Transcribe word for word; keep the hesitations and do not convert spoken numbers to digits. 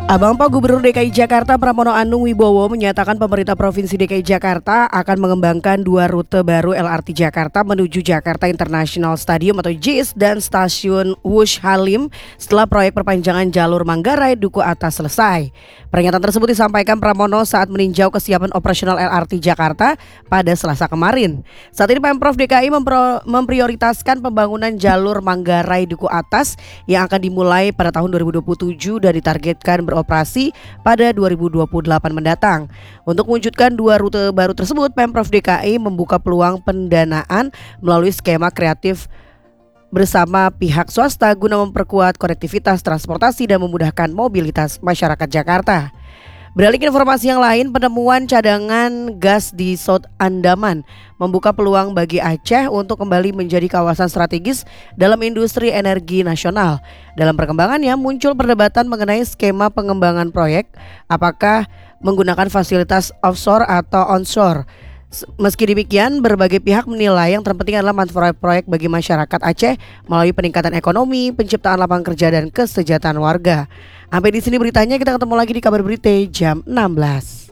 Abang Pak Gubernur D K I Jakarta Pramono Anung Wibowo menyatakan pemerintah Provinsi D K I Jakarta akan mengembangkan dua rute baru L R T Jakarta menuju Jakarta International Stadium atau J I S dan Stasiun Wush Halim setelah proyek perpanjangan jalur Manggarai Duku Atas selesai. Pernyataan tersebut disampaikan Pramono saat meninjau kesiapan operasional L R T Jakarta pada Selasa kemarin. Saat ini Pemprov D K I mempro- memprioritaskan pembangunan jalur Manggarai Duku Atas yang akan dimulai pada tahun dua ribu dua puluh tujuh dan ditargetkan beroperasi pada dua ribu dua puluh delapan mendatang. Untuk mewujudkan dua rute baru tersebut, Pemprov D K I membuka peluang pendanaan melalui skema kreatif bersama pihak swasta guna memperkuat konektivitas transportasi dan memudahkan mobilitas masyarakat Jakarta. Beralih ke informasi yang lain, penemuan cadangan gas di South Andaman membuka peluang bagi Aceh untuk kembali menjadi kawasan strategis dalam industri energi nasional. Dalam perkembangannya muncul perdebatan mengenai skema pengembangan proyek, apakah menggunakan fasilitas offshore atau onshore. Meski demikian, berbagai pihak menilai yang terpenting adalah manfaat proyek bagi masyarakat Aceh melalui peningkatan ekonomi, penciptaan lapangan kerja dan kesejahteraan warga. Sampai di sini beritanya, kita ketemu lagi di Kabar Berita jam enam belas.